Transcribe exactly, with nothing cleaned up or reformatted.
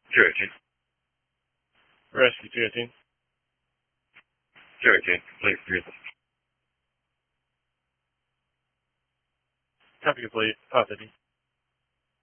Cherokee. Rescue two eighteen. Cherokee, complete for you. Copy complete. five fifty.